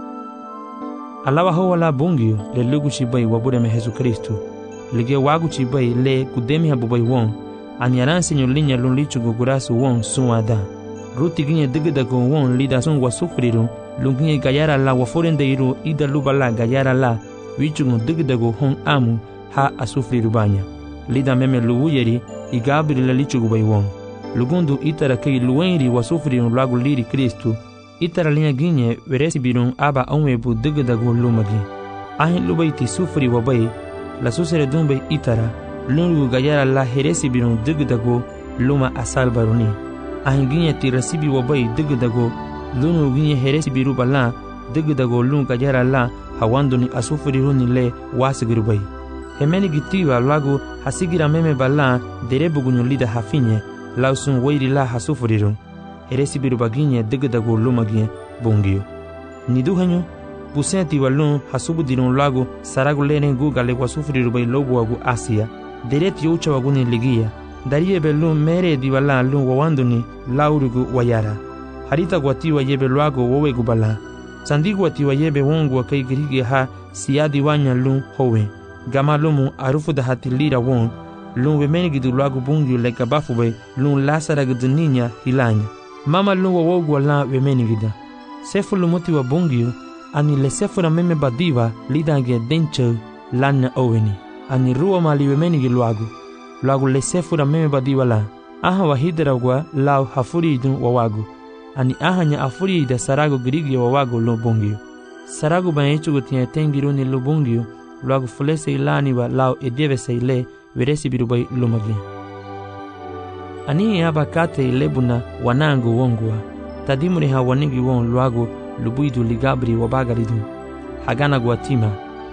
alawa ho wala bungio le luguchi bai wabure me Jesu Kristo lige waguchi bai le kudemi habubai won anyaran senyo linya lun lichu gugurasu won suada ruti ginye digida go won lida sun wasufriru lunginye gayara la waforende iru ida lubala gayara la wichu digida go hon amu ha asufriru banya lida meme luwuyeri igabri la lichu gubai won lugundu itara kei luwenri wasufriru lagu liri Kristo itara linya ginye veresi birun aba onwebu digida go lumagi ahin lubaiti sufri wabai la susere dumbe itara lungu gayara la heresi birun digdago luma asal baruni ahinginya tirasibi wabai digdago lunu ginya heresi biru bala digdago lungu gayara la hawanduni asufriruni le wasigirubai hemeni gitiwa lagu hasigira meme bala derebugunyo lida hafinye lausun wairi la hasufriru heresi biru baginya digdago luma ginya bungio niduhanyo busenti walun hasubudirun lagu saragu lene gugale wasufriru bai lobu wagu asia dereti ucha waguni ligia darie belun mere diwala lun wawanduni laurugu wayara harita gwatiwa yebe luago wowegu bala sandigu watiwa yebe wongu wa kai girigi ha siadi wanya lun howe gama lumu arufu da hati lira won lun wemeni gidu luago bungi leka bafu bai lun lasara gidu ninya hilanya mama lun wawogu wala wemeni gida sefu lumuti wa bungi ani le sefu na meme badiva lidange denche lanna oweni ani ruwa mali wemeni giluagu luagu le sefu na meme badiva la aha wahidera gwa lau hafuri idun wawagu ani aha nya afuri ida sarago girigi wawagu lubungio saragu banyechu gutia tengiru ni lubungio luagu fulese ilani wa lau edeve se ile veresi birubai lumagi ani aba kate ilebuna wanangu wongwa tadimuri ha wanigi won luagu lubuidu ligabri wabagaridu hagana guatima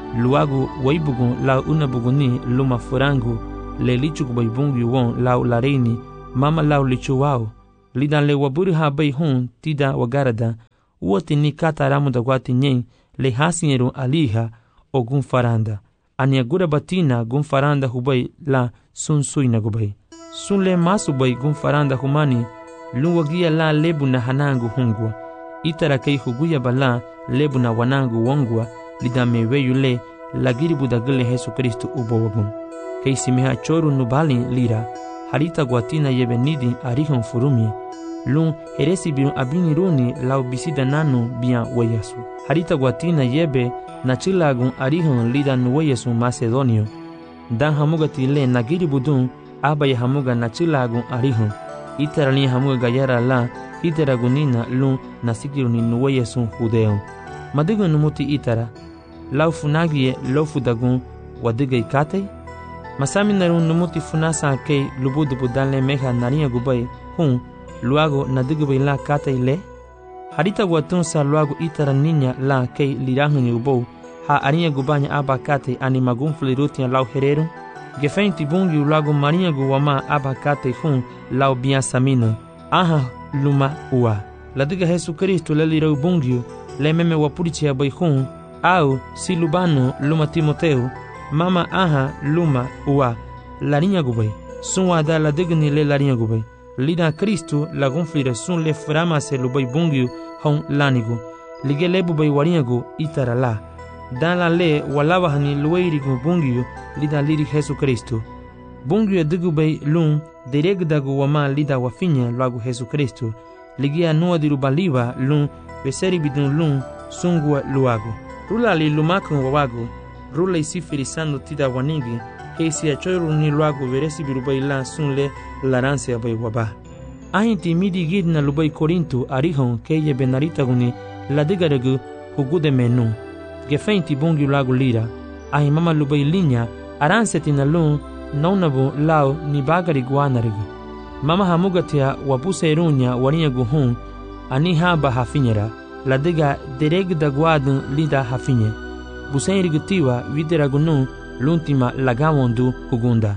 luagu waibugun lau unabuguni luma furangu le lichugu bai bungi won lau lareini mama lau lichu wao lidan le waburi ha bai hun tida wagarada uoti ni kata ramu da guati nyen le hasinyeru aliha o gun faranda ania gura batina gun faranda hubai la sun suina gubai sun le masu bai gun faranda humani luwagia la lebu na hanangu hungwa itara kei huguya bala lebu na wanangu wongwa lidame weyule lagiri budagile Yesu Kristo ubowagun kei simeha choru nubali lira harita guatina yebenidi arihon furumi lun heresi birun abini runi lau bisida nanu bian weyasu harita guatina yebe na chilagun arihon lida nuweyasu Macedonio dan hamuga tile nagiri budun abaya hamuga na chilagun arihon itara ni hamuga gayara la itara gunina lun nasikiruni nuweyasu Judeo madigun numuti itara lau funagie lau fudagun wadiga ikate masami narun numuti funasa kei lubudu budale meha naria gubai hun luago nadigubay la kate le harita guatun sa luago itara ninya la kei lirahun ubou ha aria gubanya aba kate animagun flirutia lau herero gefenti bungi luago maria guwama aba kate hun lau biasamino aha luma ua ladiga Yesu Kristo le lirau bungi le meme wapurichia bai hun au silubano luma Timoteo mama aha luma ua larinya gubai sunwa da la digni le larinya gubai lida Kristo la gonflira sun le frama se lubai bungiu hon lanigu lige lebu bai warinyagu itara la dan la le walawa hani luwairi gu bungiu lida liri Yesu Kristo bungiu digu bai lun deregdagu wama lida wafinya lagu Yesu Kristo ligia nuwa diru baliwa lun beseri bidun lun sungua luagu rula li lumakun wawagu rula isi firisando tida wanigi keisi achoru ni luagu veresi birubai la sunle laranse abai waba ahinti midi gidna lubai Korinto arihon keye benarita guni la digaregu hugude menu gefeinti bungi lagu lira ahi mama lubai linya aranseti na lun naunabu lao ni bagari guanarigu mama hamugatia wapuse irunya warinya guhun ani haba hafinyera la diga deregda guadun lida hafinye busenrigutiwa wideragunu l'ultima lagawondu hugunda.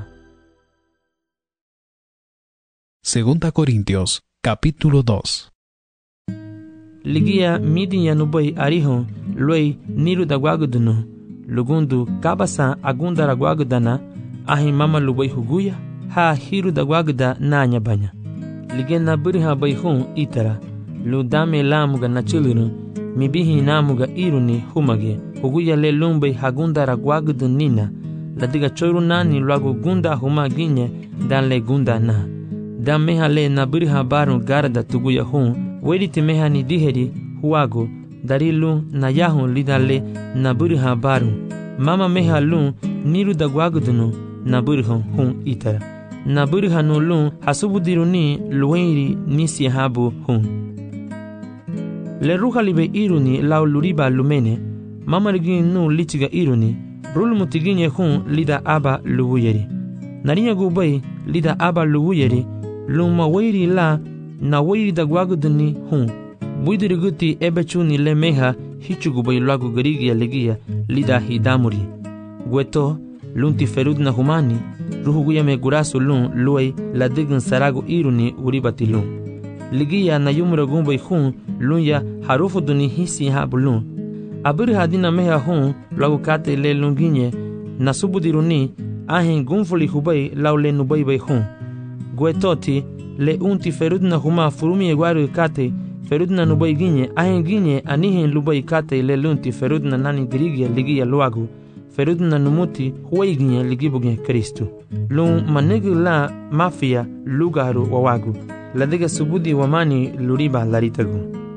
Segunda Corintios, capítulo dos. Ligia midi yanubai arihon luei niru da guagudunu lugundu kabasa agunda ra guagudana ahi mama lubai huguya ha hiru da guaguda nanya banya ligena birha baihun itara ludame lamuga nachilunu mibihi namuga iruni humage huguya le lumbai hagunda ra guagudunina ladiga choru nani luagu gunda humaginye dan le gunda na dan meha le na birha baru garda tuguya hun wediti meha ni diheri huago darilu na yahun lidale na birha baru mama meha lu niru da guagudunu na birha hun itara na birha no lu hasubudiruni luenri nisi habu hun le ruha libe iruni lau luriba lumene mama rigin nu litiga iruni rul mutiginye hun lida aba luwuyeri narinya gubai lida aba luwuyeri luma wairi la na wairi da guaguduni hun buidiriguti ebechuni le meha hichugubai lagu garigia legia lida hidamuri gueto lunti ferud na humani ruhuguya me gurasu lun luei la digin saragu iruni uribati lun ligia na yumura gumbai hun lunya harufu duni hisi habulun abiri hadina meha hun lagu kate le lunginye na subudiruni ahin gumfuli hubai laule nubai bai hun guetoti le unti ferudna huma furumi egwaru kate ferudna nubai ginye ahin ginye anihin lubai kate le lunti ferudna nani grigia ligia luagu ferudna numuti huwai ginye ligibuge Kristo lun manegi la mafia lugaru wawagu ladiga subudi wamani luriba laritagu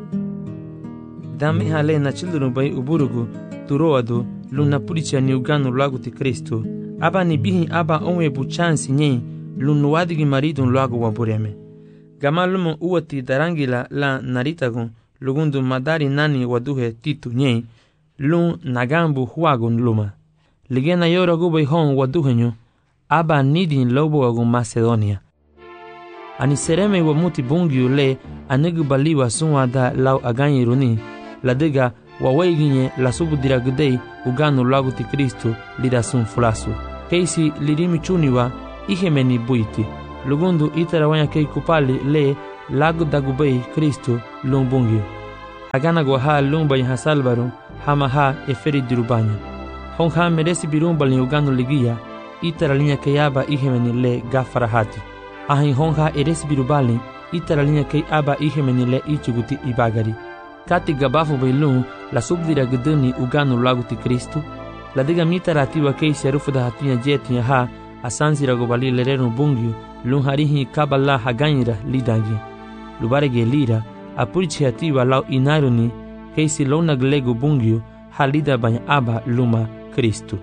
dame hale na children bai uburugu turoadu luna puricha ni uganu lagu ti Kristo aba ni bihi aba onwe buchansi nye lunuwadigi maridun lagu wabureme gamalumo uwati darangila la naritagun lugundu madari nani waduhe titu nye lun nagambu huagun luma ligena yoragu bai hon waduhenyo aba nidin lobo agun Macedonia ani sereme wa muti bungiu le anigu baliwa sunwa da lau aganyiruni ladiga waweginye la subudira gdei ugano lagu ti Kristo lida sun fulasu. Keisi lirimi chuniwa ihemeni buiti. Lugundu itara wanya kei kupali le lagu dagubei Kristo lumbungio. Agana go ha lumba ya salvaru hama ha eferi dirubanya. Hon ha meresi birumba ni ugano ligia itara linya keyaba ihemeni le gafarahati. Ahin hon ha eresi birubali itara linya kei aba ihemeni le ichuguti ibagari. Kati gabafu bailun la subdira gduni ugano lagu ti Kristo. La diga mita ratiwa kei serufu da hatinya jetinya ha asansi ragobali lerenu bungio lun harihi kabala haganyira lidagi. Lubarege lira apurichi hatiwa lau inaruni kei si lona glego bungio halida banya aba luma Kristo.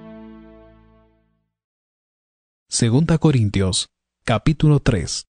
Segunda Corintios, capítulo tres.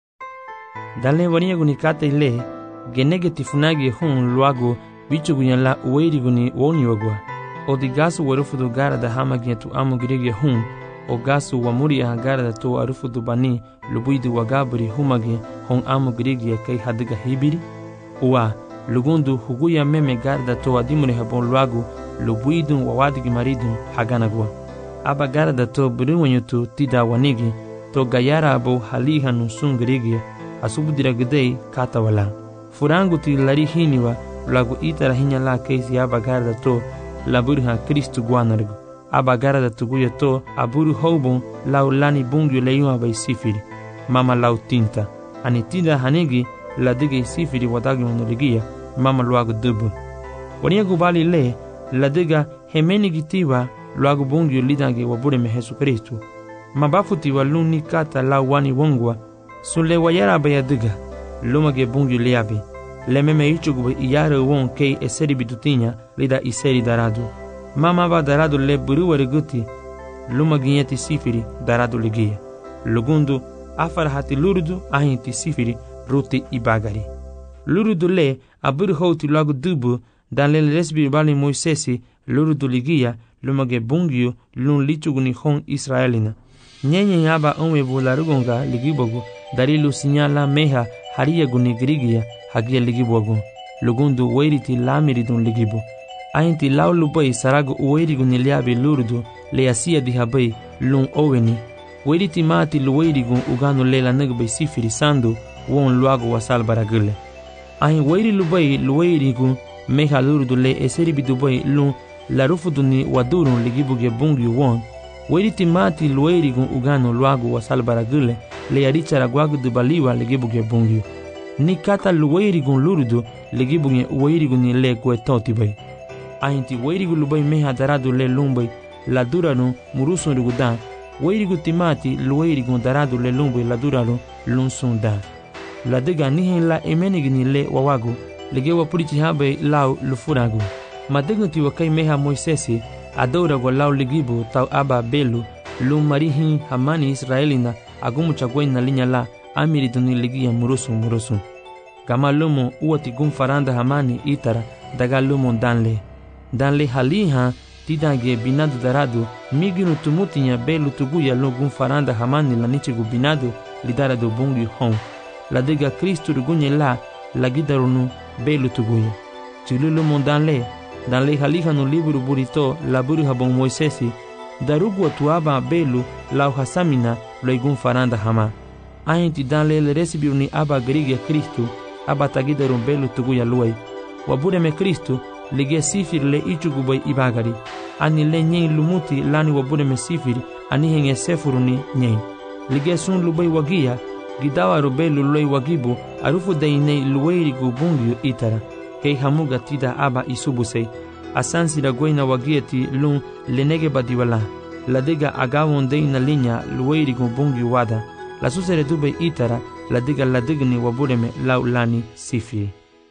Dale vania gunikate ile genege tifunagi hun luago bicho gunyala uweiri guni woniwagwa. O di gasu warufudu gara da hamagia tu amu girege hun o gasu wamuri ya gara da to arufudu bani lubuidu wagaburi humage hon amu girege kai hadiga hibiri. Uwa lugundu huguya meme gara da to adimune habon luago lubuidu wawadigi maridu haganagwa. Aba gara da to buriwanyutu tida wanigi to gayara abo haliha nusun girege asubudira gdei kata wala. Furangu ti lari hiniwa lagu itara hinya la keisi aba gara da to laburu ha Kristu guanargu. Aba gara da tuguya to aburu houbon lau lani bungyo leyuma bai sifiri. Mama lau tinta. Ani tinda hanigi la dige sifiri wadagi manurigia mama luagu dubu. Wania gubali le la diga hemeni gitiwa luagu bungyo lidange wabure me Jesu Kristu. Mabafuti wa luni kata lau wani wongwa sunle wayara baya diga. Lumage bungyo liabi. Lememe ichugube iyare won kei eseri bitutinha lida iseri daradu. Mama ba daradu le buruwa riguti. Luma ginyeti sifiri daradu ligia. Lugundu afar hati lurudu ahinti sifiri ruti ibagari. Lurudu le aburu houti lagu dubu dan le resbi bali Moisesi lurudu ligia lumage bungyo lun lichuguni hon Israelina. Nyenye yaba onwe bularugonga ligibogu darilu sinyala meha hariya guni girigia hagia ligibogu. Lugundu weiriti lamiridun ligibo. Ainti lau lubai sarago uweirigu niliabi lurudu le asia dihabai lun oweni. Weiriti mati luweirigu uganu lela nagbai sifiri sandu won luago wasal baragule. Ain weiri lubai luweirigu meha lurudu le eseribi dubai lun larufuduni wadurun ligibuge bungi won. Weiriti mati luweirigu uganu luago wasal baragule le yarichara guagu dubaliwa ligibuge bungi. Ni kata luweirigu lurudu ligibuge uweirigu ni le guetoti bai. Ainti weirigu lubai meha daradu le lumbai la duranu murusun rigudan. Weirigu timati luweirigu daradu le lumbai la duranu lunsun da. La diga nihin la emenigni le wawagu ligewa purichi habe lau lufuragu. Madigunti wakai meha Moisesi adorago lau ligibu tau aba belu lum marihin hamani Israelina agumu chagwena linya la amiriduni ligia murusun murusun. Gama lumo uati gum faranda hamani itara daga lumo danle. Danle haliha tidange binadu daradu miginu tumutinya belu tuguya logum faranda hamani la nichigu binadu lidaradu bungi hon. La diga Kristu rugunye la la gidarunu belu tuguya. Chilulu mondanle danle haliha no liburu burito la buru habon Moisesi darugu atuaba belu la hasamina loigum faranda hama. Ainti danle le resibiruni aba grigia Kristu aba tagidarun belu tuguya luai. Wabure me Kristu lige sifir le ichugubai ibagari. Ani le nyei lumuti lani wabure me sifir ani henge sefuruni nyei. Lige sun lubai wagia gidawa rubelu loi wagibu arufu dainei luweiri gubungyu itara. Kei hamuga tida aba isubusei. Asansi la goina wagieti lun lenege badiwala. La diga agawon deina linya luweiri gubungyu wada. La susere dube itara la diga la digni wabureme lau lani sifiri.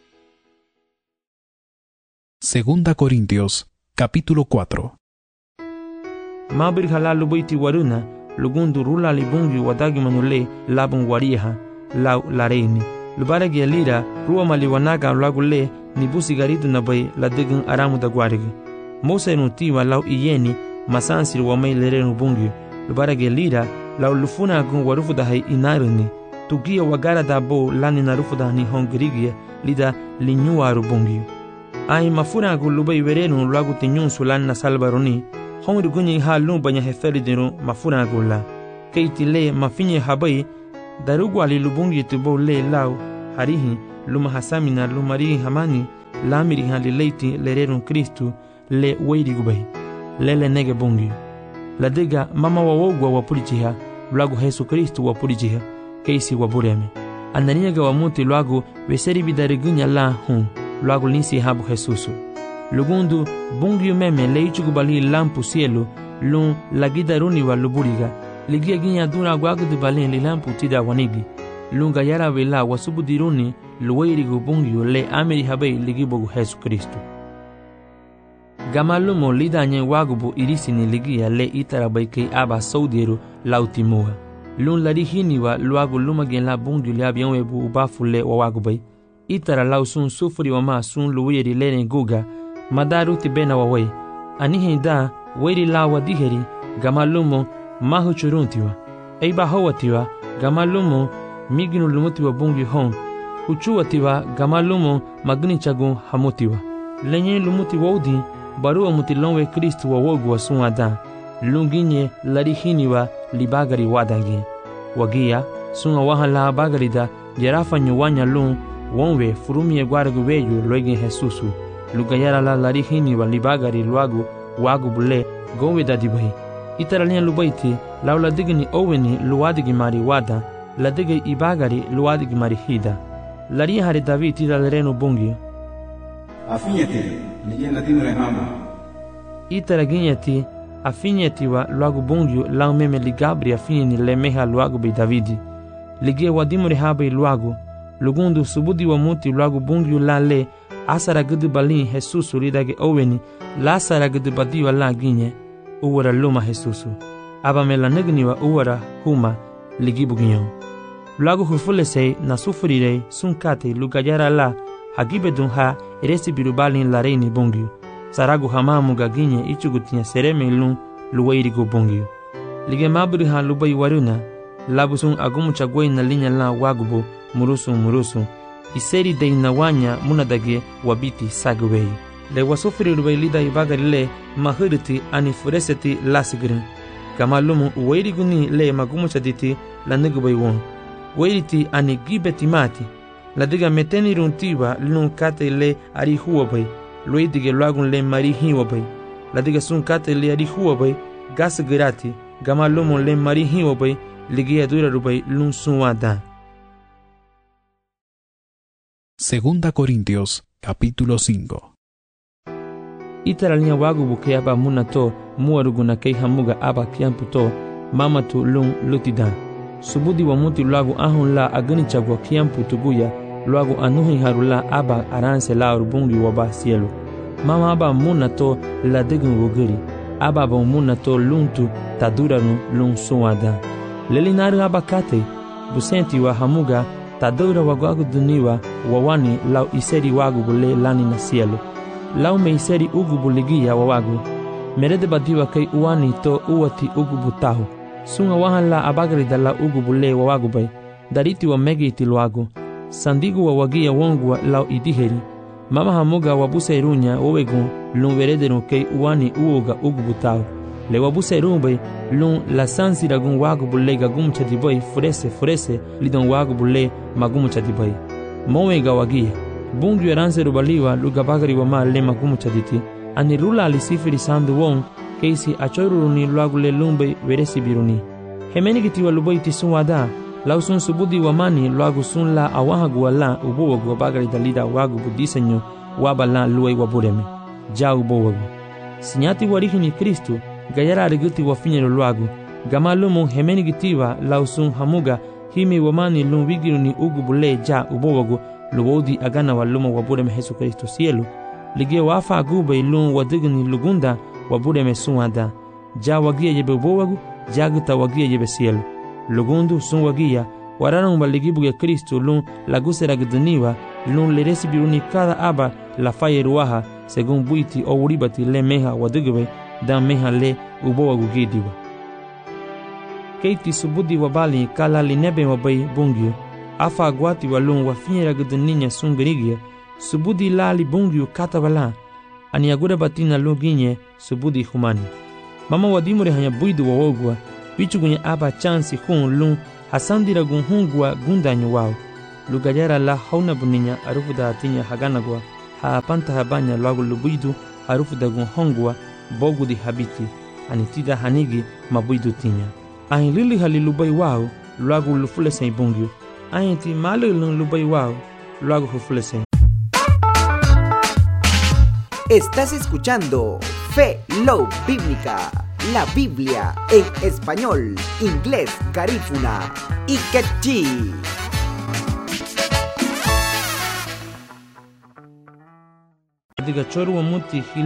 Segunda Corintios, capítulo cuatro. Mabir halalu buiti waruna, lugundu rula libungi wadagi manule labun wariha, lau lareini. Lubaragi alira, ruwa maliwanaga lagule, nibusi garidu nabai la digun aramu da guarigi. Mose nutiwa lau iyeni, masansir wamai lerenu bungi. Lubaragi alira, lau lufuna agun warufu da hai inaruni. Tugia wagara da bo lani narufu da ni hongirigia, lida linyuaru bungi. ai mafura gu lubai werenu lagu tinyun sulan na salbaroni hongri gunyi ha lum banya heferi dinu mafura gu la keiti le mafinye habai darugu ali lubungi tubo le lau harihi luma hasamina lumari hamani lamiri hali leiti lererun Kristu le weiri gubai lele nege bungi la diga mama wawogwa wapulichiha lagu Yesu Kristu wapulichiha keisi wabureme ananiaga wamuti lagu weseri bidarigunya la hun lagu linsi habu Jesusu lugundu bungi meme leichugubali lampu cielo lun lagidaruni wa luburiga ligia ginya dura gwagudu balen li lampu tida wanigi lunga yara vela wasubudiruni luweirigu bungi le ameri habe ligibogu Yesu Kristu gamalumo lidanye wagubu irisini ligia le itarabaike aba saudiru lautimua lun larihini wa luagu lumagen la bungi le abianwebu ubafu le wawagubai itara lausun sufuri wa ma sun luwiri lene guga madaru tibena wawai anihi da weiri la wadiheri gamalumo mahu churuntiwa eiba howatiwa gamalumo miginu lumutiwa bungi hon uchuwatiwa gamalumo magni chagun hamutiwa lenye lumuti wodi baruwa mutilonwe Kristu wa wogu wa sunada lunginye larihiniwa libagari wadangi wagia sunga wahala bagarida jerafa nyuwanya lun wonwe furumie gwaragu weyu loigi Jesusu lugayara la larihiniwa libagari luagu wagu bule gowe dadibai itaralian lubaiti laula digni oweni luwadigi mari wada la digi ibagari luwadigi mari hida lari hari David ida lerenu bungi afinyete nijena timre hamba itaraginyeti afinyeti wa luagu bungi lau meme ligabri afinyeni lemeha luagu bei Davidi ligie wadimure habe luagu lugundu subudi wa muti luagu bungi la le asara gudu balin Jesusu lidage oweni la asara gudu badiwa la ginye uwara luma Jesusu aba mela negniwa uwara huma ligibu ginyo luagu hufulesei na sufurirei sunkate lugayara la hagibedun ha eresi birubalin la reini bungiu saragu hamamu gaginye ichugutinya sereme lun luweirigu bungiu lige maburi ha lubai waruna labusun agumu chagwei na linya la wagubu murusu murusu iseri dei na wanya munadage wabiti sagwei le wasufiri lubai lida ibagari le mahiriti ani fureseti lasigrin kama lumu uweirigu ni le magumu chaditi la negubai won weiriti ani gibeti mati la diga meteni runtiwa lun kate le ari huwabai loi dige luagun le mari hiwabai la diga sun kate le ari huwabai gas girati gama lumu le mari hiwabai ligia dura rubai lun sunwada. Segunda Corintios capítulo cinco. Itaralinya wagu buke aba munato muaruguna kei hamuga aba kiamputo mamatu lun lutida subudi wa muti luagu ahun la agani chagwa kiampu tuguya luagu anuhi harula aba aranse la rubungi waba cielo mama aba munato la degun wogiri aba aba munato luntu taduranu lun suwada lelinari aba kate busenti wa hamuga tadura wagwagu duniwa wawani lau iseri wagu bule lani na cielo lau me iseri ugu buligia wawagu merede badiwa kai uwani to uwati ugu butahu sunga wahan la abagari dala ugu bule wawagu bay dariti wa megi itiluagu sandigu wa wagia wongu wa lau idiheri mama hamuga wabuse irunya wawegu lun weredenu kei uwani uoga ugu butahu le wabuse irunbay lun la sansi ragun wagu bule gagum chadibay furese furese lidon wagu bule magum chadibay mowega wagia bungi eranse rubaliwa lugabagari wa ma le magum chaditi ani rula alisifiri sandu won keisi achoiruruni luagu le lumbe weresi biruni hemeni gitiwa luboi tisuwada lausun subudi wa mani luagu sun la awahagu wa la ubowagu wa bagari dalida wagu budisenyo waba la luai wabureme ja ubowagu sinyati warihini Kristu gayara ariguti wa finyelo luagu gamalumu hemeni gitiwa lausun hamuga himi wa mani lun wigiruni ugu bule ja ubowagu luwodi agana wa lumo wabureme Jesu Kristu cielo lige wafa agube lun wadigni lugunda wabureme sunwada ja wagia yebe ubowagu jaguta wagia yebe cielo lugundu sun wagia wararan baligibuge Kristu lun lagusera gduniwa lun leresi biruni kada aba la fayeruaha según buiti o uribati le meha wadigbe da meha le ubowagu gidiwa keiti subudi wabali kala linebe wabai bungio afa agwati walun wafinyera gduninya sun gerigia subudi lali bungyu katabala ani agura batina loginye subudi humani. Mama wadimure hanya buidu wawogwa bichugunye aba chansi hun lun hasandira gun hungwa gundanyo wao. Lugayara la hauna buninya arufu da atinya haganagwa ha panta habanya lagu lubuidu arufu da gun hongwa bogu di habiti anitida hanigi mabuidu tinya. Ahin lili hali lubai wao lagu lufule sen bungyu. Ahin ti malu lun lubai wao lagu hufule sen. Estás escuchando Fe Love Bíblica, la Biblia en español, inglés, garífuna y quechí. Diga choru wa muti